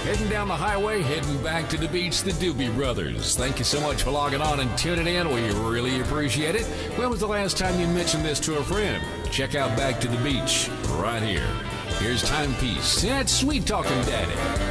Heading down the highway, heading back to the beach, the Doobie Brothers. Thank you so much for logging on and tuning in. We really appreciate it. When was the last time you mentioned this to a friend? Check out Back to the Beach right here. Here's Timepiece. That's Sweet Talking Daddy.